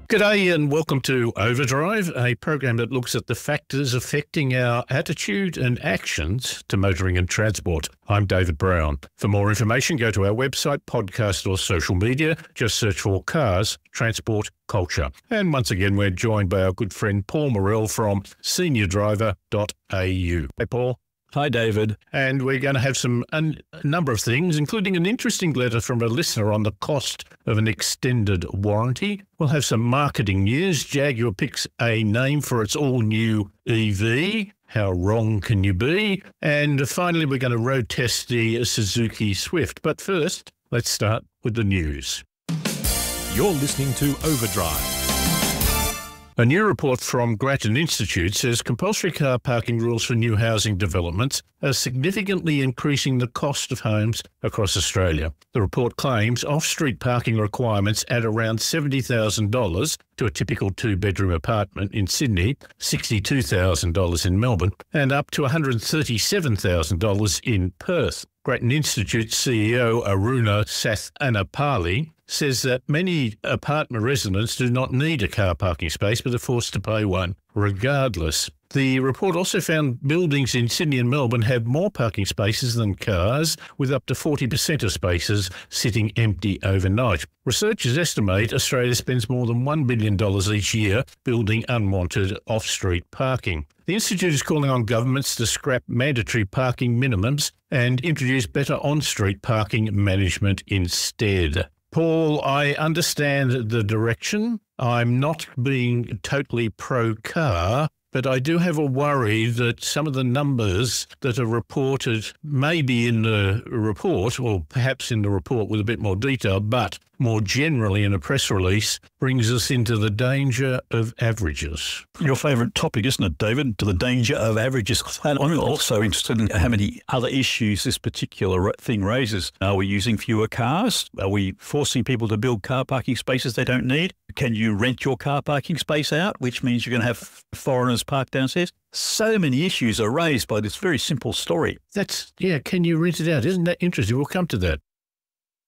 G'day and welcome to Overdrive, a program that looks at the factors affecting our attitude and actions to motoring and transport. I'm David Brown. For more information, go to our website, podcast or social media. Just search for Cars, Transport, Culture. And once again, we're joined by our good friend Paul Morrell from seniordriver.au. Hey, Paul. Hi, David. And we're going to have a number of things, including an interesting letter from a listener on the cost of an extended warranty. We'll have some marketing news. Jaguar picks a name for its all-new EV. How wrong can you be? And finally, we're going to road test the Suzuki Swift. But first, let's start with the news. You're listening to Overdrive. A new report from Grattan Institute says compulsory car parking rules for new housing developments are significantly increasing the cost of homes across Australia. The report claims off-street parking requirements add around $70,000 to a typical two-bedroom apartment in Sydney, $62,000 in Melbourne, and up to $137,000 in Perth. Grattan Institute CEO Aruna Sathanapali says that many apartment residents do not need a car parking space but are forced to pay one regardless. The report also found buildings in Sydney and Melbourne have more parking spaces than cars, with up to 40% of spaces sitting empty overnight. Researchers estimate Australia spends more than $1 billion each year building unwanted off-street parking. The Institute is calling on governments to scrap mandatory parking minimums and introduce better on-street parking management instead. Paul, I understand the direction. I'm not being totally pro-car, but I do have a worry that some of the numbers that are reported may be in the report, or perhaps in the report with a bit more detail, but more generally in a press release, brings us into the danger of averages. Your favourite topic, isn't it, David? To the danger of averages. And I'm also interested in how many other issues this particular thing raises. Are we using fewer cars? Are we forcing people to build car parking spaces they don't need? Can you rent your car parking space out, which means you're going to have foreigners parked downstairs? So many issues are raised by this very simple story. Can you rent it out? Isn't that interesting? We'll come to that.